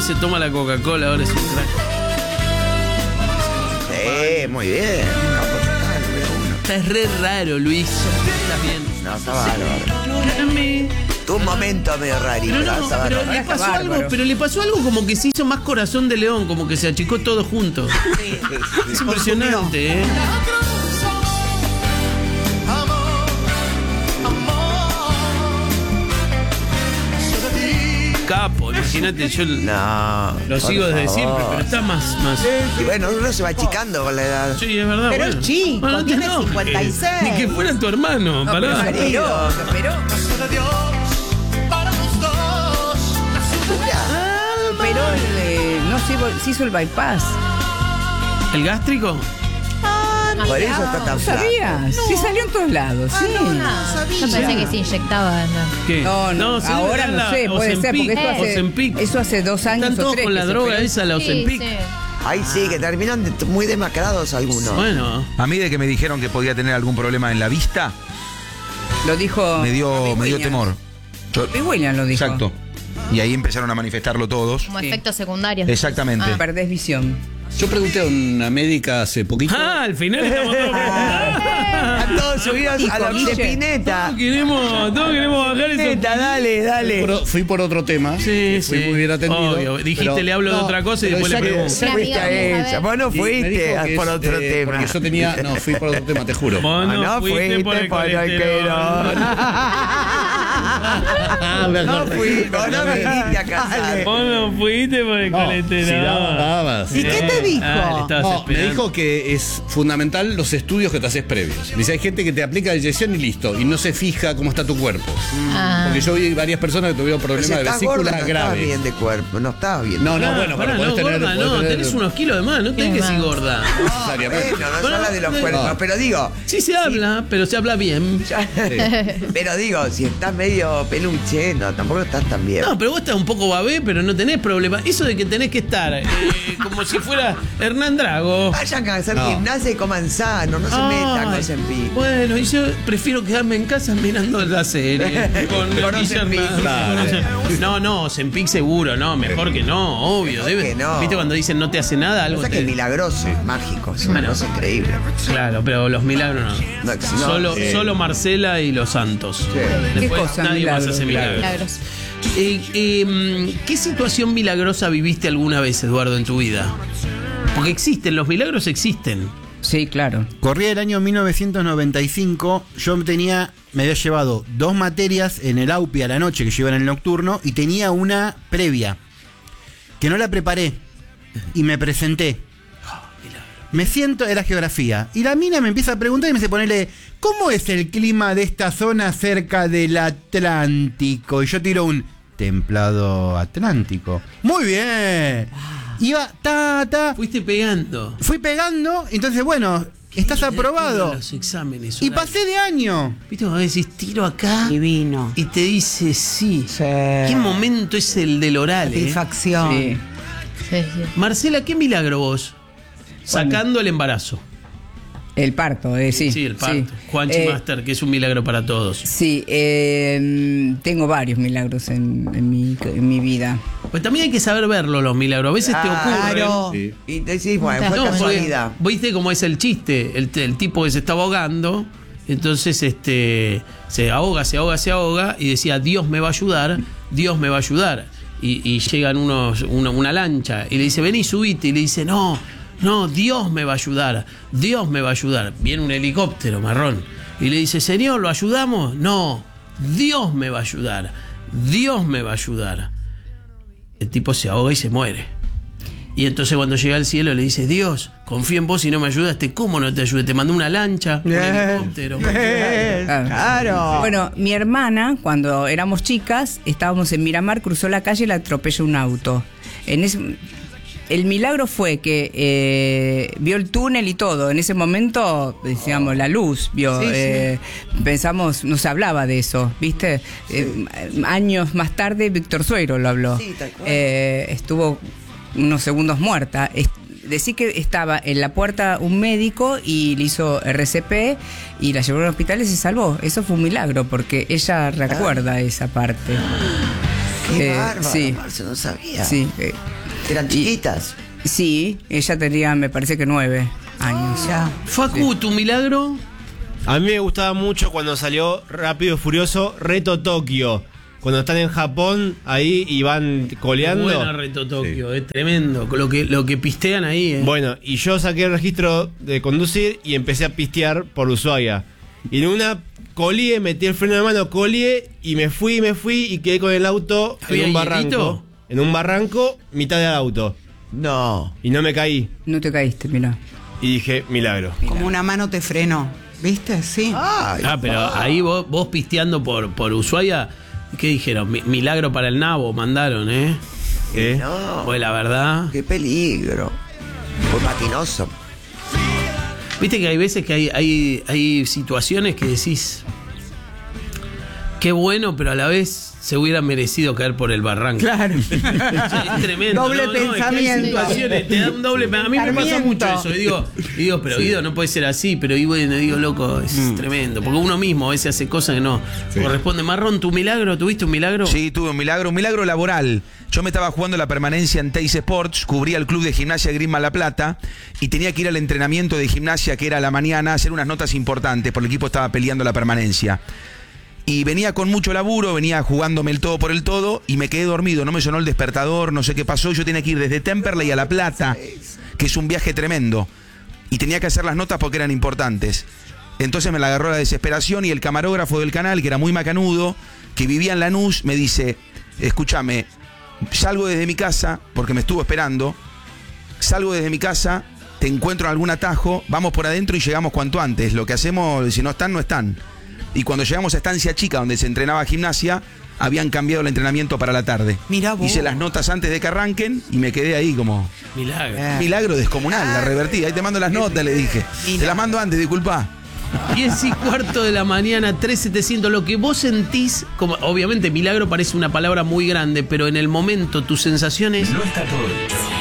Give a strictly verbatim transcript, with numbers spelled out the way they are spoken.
se toma la Coca-Cola, ahora es un crack. Sí, muy bien. Capo total, número uno. Estás re raro, Luis. Estás bien. No, está bárbaro. Tuvo un momento medio raro, Pero, pero no, está pero bárbaro. le pasó algo, pero le pasó algo como que se hizo más corazón de león, como que se achicó todo junto. Sí, Es impresionante, ¿eh? Capo, imagínate, yo No. lo sigo por desde favor. siempre, pero está más, más. Y bueno, uno se va achicando con la edad. Sí, es verdad. Pero bueno. es chico, Bueno, no te tiene enojes. cincuenta y seis. Ni que fuera tu hermano, No, pará. pero Se operó, se operó. Pero eh, no se, se hizo el bypass. ¿El gástrico? Por eso está tan ¿No flaco. sabías? Sí salió en todos lados, sí. Yo pensé que se inyectaba. ¿no? ¿Qué? No, no, se ahora debe no dar sé, la puede ser, Ozempic, porque esto hace, Ozempic. eso hace dos años Están o todos tres. con que la se droga operó. esa, la Sí, Ozempic. sí. Ahí sí, que terminan de- muy demacrados algunos. Bueno, A mí de que me dijeron que podía tener algún problema en la vista, Lo dijo. me dio, Robbie me dio Williams. temor. Yo- Robbie Williams lo dijo. exacto. Y ahí empezaron a manifestarlo todos. Como Sí. efectos secundarios. Exactamente. Ah. Perdés visión. Yo pregunté a una médica hace poquito. ah, al final estamos todos. Están todos subidos a la Guille. de Pineta. Todos queremos, todos queremos bajar eso. Pineta, dale, Fui dale. por, fui por otro tema. Sí, Fui sí. muy bien atendido. Obvio. Dijiste, pero- le hablo de no, otra cosa y pero después le ya que- pregunto. Se fuiste a Amiga, esa. Vos no y me fuiste dijo a- que por es, otro eh, tema. Porque yo tenía. No, fui por otro tema, te juro. Vos Ah, no, no fuiste, fuiste por el por el colesterol. Ah, me No acordé. fui, vos no viniste a casar. Vos no fuiste por el No, colesterol. si daba, dabas. ¿Y qué te dijo? Ah, le estabas No, me esperando. dijo que es fundamental los estudios que te haces previos. Dice, hay gente que te aplica la inyección y listo, y no se fija cómo está tu cuerpo. Ah. Porque yo vi varias personas que tuvieron Pero problemas si de estás vesícula gorda, no estás graves. bien de cuerpo, no estás bien. No, no, Pará, bueno, pará, pero podés no, tener. gorda, podés no, tener- tenés unos kilos de más, no tenés Qué que decir mal. gorda. No, necesariamente. bueno, no se Bueno, habla de los no. cuerpos, pero digo, Sí se habla, pero se habla bien. pero digo, si estás medio peluche, no, tampoco estás tan bien. No, pero vos estás un poco babé, pero no tenés problema. Eso de que tenés que estar eh, como si fuera Hernán Drago. Vayan a hacer No. gimnasia y coman sano, no se metan con Ay, Ozempic. bueno, y yo prefiero quedarme en casa mirando la serie. Con Con Guille Ozempic. Hernández. Claro. Con Ozempic. No, no, Ozempic seguro, no, mejor que no, obvio. Mejor Debe- que no. ¿Viste cuando dicen no te hace nada? Algo O sea que te- es milagroso, mágico, es una Bueno. cosa increíble. Claro, pero los milagros no. No, no, solo, sí. solo Marcela y los Santos. Después ¿Qué cosa, nadie milagros? más hace milagros. Milagros. Eh, eh, ¿Qué situación milagrosa viviste alguna vez, Eduardo, en tu vida? Porque existen, los milagros existen. Sí, claro. Corría el año mil novecientos noventa y cinco, yo tenía, me había llevado dos materias en el A U P I a la noche que yo iba en el nocturno y tenía una previa, que no la preparé y me presenté. Me siento, era geografía, y la mina me empieza a preguntar y me dice, ponele, ¿cómo es el clima de esta zona cerca del Atlántico? Y yo tiro un templado Atlántico. Muy bien. Iba, ta, ta. Fuiste pegando. Fui pegando, entonces bueno, estás aprobado. Los exámenes. Y orales. pasé de año. ¿Viste cuando decís tiro acá? Divino. Y te dice sí. Sí. ¿Qué momento es el del oral? eh? Satisfacción. Sí. Sí, sí. Marcela, ¿qué milagro vos? Sacando el embarazo. El parto, eh, sí. Sí, el parto. Sí. Juanchi Eh, Master, que es un milagro para todos. Sí, eh, tengo varios milagros en, en mi, en mi vida. Pues también hay que saber verlo, los milagros. A veces te ocurren. Claro. Sí. Y te decís, bueno, fue No, porque casualidad. viste cómo es el chiste, el, el tipo que se estaba ahogando, entonces este se ahoga, se ahoga, se ahoga, y decía, Dios me va a ayudar, Dios me va a ayudar. Y, y llegan unos, una, una lancha, y le dice, vení, subite, y le dice, no, no, Dios me va a ayudar, Dios me va a ayudar. Viene un helicóptero marrón, y le dice, Señor, ¿lo ayudamos? No, Dios me va a ayudar, Dios me va a ayudar. El tipo se ahoga y se muere. Y entonces cuando llega al cielo le dice, Dios, confío en vos y no me ayudaste. ¿Cómo no te ayudé? Te mandé una lancha, un helicóptero. Claro. Claro. Bueno, mi hermana, cuando éramos chicas, estábamos en Miramar, cruzó la calle y la atropelló un auto. En ese, el milagro fue que eh, vio el túnel y todo. En ese momento, decíamos, la luz vio. Sí, sí. eh, Pensamos, no se hablaba de eso, ¿viste? Eh, años más tarde, Víctor Sueiro lo habló. Sí, tal cual. Eh, estuvo unos segundos muerta. Es- Decí que estaba en la puerta un médico y le hizo R C P y la llevó al hospital y se salvó. Eso fue un milagro porque ella recuerda esa parte. Qué Eh, bárbaro, sí. Marce, no sabía. Sí, eh, Eran chiquitas. sí, ella tenía, me parece que nueve años. Ya. Facu, ¿tu milagro? A mí me gustaba mucho cuando salió Rápido y Furioso Reto Tokio. Cuando están en Japón ahí y van coleando. Buena Reto Tokio, es tremendo. Lo que, lo que pistean ahí, eh. Bueno, y yo saqué el registro de conducir y empecé a pistear por Ushuaia. Y en una colié, metí el freno de mano, colié y me fui, me fui y quedé con el auto en ¿Había un barranco. hielito? En un barranco, mitad del auto. No. Y no me caí. No te caíste, mira. Y dije, milagro. Como una mano te frenó. ¿Viste? Sí. Ay, Ah, pero pa. ahí vos, vos pisteando por, por Ushuaia, ¿qué dijeron? Mi- milagro para el nabo mandaron, ¿eh? ¿Qué? No. Pues la verdad. Qué peligro. Fue patinoso. Viste que hay veces que hay, hay, hay situaciones que decís, qué bueno, pero a la vez se hubiera merecido caer por el barranco. Claro. Es tremendo. Doble ¿no? No, es que hay pensamiento. situaciones, te da un doble. A mí me pasa Sarmiento. mucho eso. Y digo, y digo pero Guido, no puede ser así. Pero y bueno, digo, loco, es Mm. tremendo. Porque uno mismo a veces hace cosas que no corresponde. Marrón, ¿tu milagro? ¿Tuviste un milagro? Sí, tuve un milagro, un milagro laboral. Yo me estaba jugando la permanencia en Teis Sports, cubría el club de gimnasia Grima La Plata y tenía que ir al entrenamiento de gimnasia que era a la mañana a hacer unas notas importantes porque el equipo estaba peleando la permanencia. Y venía con mucho laburo, venía jugándome el todo por el todo y me quedé dormido, no me sonó el despertador, no sé qué pasó. Yo tenía que ir desde Temperley a La Plata, que es un viaje tremendo, y tenía que hacer las notas porque eran importantes. Entonces me la agarró la desesperación y el camarógrafo del canal, que era muy macanudo, que vivía en Lanús, me dice, escúchame, salgo desde mi casa, porque me estuvo esperando, salgo desde mi casa, te encuentro en algún atajo, vamos por adentro y llegamos cuanto antes. Lo que hacemos, si no están, no están. Y cuando llegamos a Estancia Chica, donde se entrenaba gimnasia, habían cambiado el entrenamiento para la tarde. Mirá vos. Hice las notas antes de que arranquen y me quedé ahí como... Milagro. Milagro descomunal, la revertí. Ahí te mando las notas, le dije. Te las mando antes, disculpa. diez y cuarto de la mañana, tres setecientos. Lo que vos sentís, como obviamente milagro parece una palabra muy grande, pero en el momento tus sensaciones. No está todo hecho.